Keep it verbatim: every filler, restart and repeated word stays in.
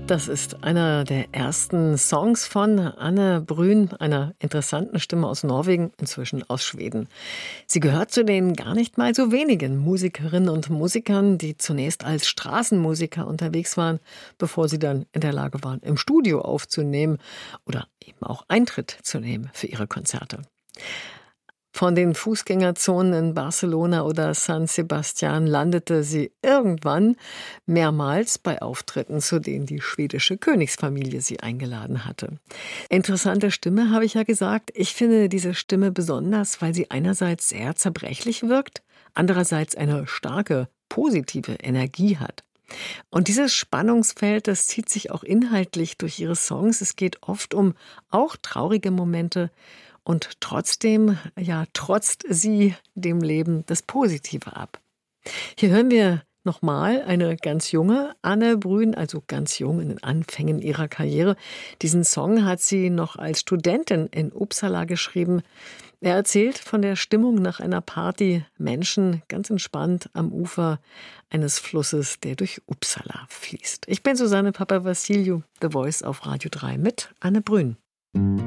Das ist einer der ersten Songs von Anne Brün, einer interessanten Stimme aus Norwegen, inzwischen aus Schweden. Sie gehört zu den gar nicht mal so wenigen Musikerinnen und Musikern, die zunächst als Straßenmusiker unterwegs waren, bevor sie dann in der Lage waren, im Studio aufzunehmen oder eben auch Eintritt zu nehmen für ihre Konzerte. Von den Fußgängerzonen in Barcelona oder San Sebastian landete sie irgendwann mehrmals bei Auftritten, zu denen die schwedische Königsfamilie sie eingeladen hatte. Interessante Stimme, habe ich ja gesagt. Ich finde diese Stimme besonders, weil sie einerseits sehr zerbrechlich wirkt, andererseits eine starke, positive Energie hat. Und dieses Spannungsfeld, das zieht sich auch inhaltlich durch ihre Songs. Es geht oft um auch traurige Momente. Und trotzdem, ja, trotzt sie dem Leben das Positive ab. Hier hören wir nochmal eine ganz junge Anne Brün, also ganz jung in den Anfängen ihrer Karriere. Diesen Song hat sie noch als Studentin in Uppsala geschrieben. Er erzählt von der Stimmung nach einer Party, Menschen ganz entspannt am Ufer eines Flusses, der durch Uppsala fließt. Ich bin Susanne Papavassiliou, The Voice auf Radio drei mit Anne Brün.